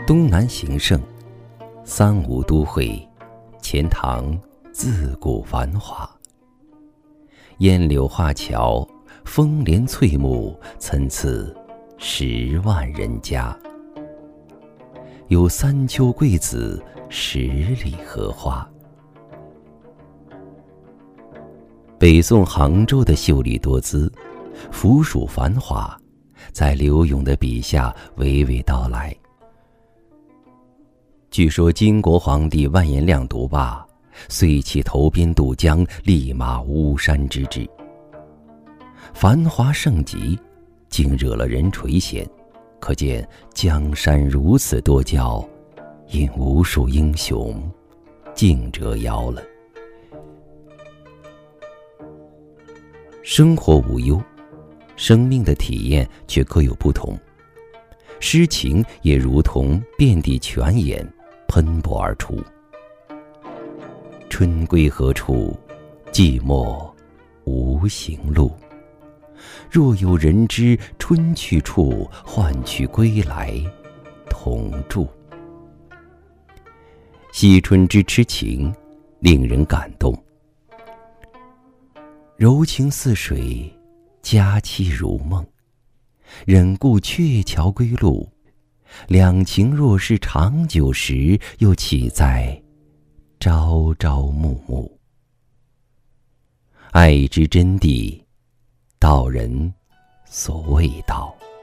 东南形胜，三吴都会，钱塘自古繁华。烟柳画桥，风帘翠幕，参差10万人家。有三秋桂子，10里荷花。北宋杭州的秀丽多姿，府属繁华，在柳永的笔下娓娓道来。据说金国皇帝完颜亮独霸，遂起投鞭渡江，立马巫山之志。繁华盛极，竟惹了人垂涎，可见江山如此多娇，因无数英雄竞折腰了。生活无忧，生命的体验却各有不同。诗情也如同遍地泉眼，喷薄而出。春归何处？寂寞无行路。若有人知春去处，换取归来同住。惜春之痴情，令人感动。柔情似水，佳期如梦。忍顾鹊桥归路，两情若是长久时，又岂在朝朝暮暮。爱之真谛，道人所谓道。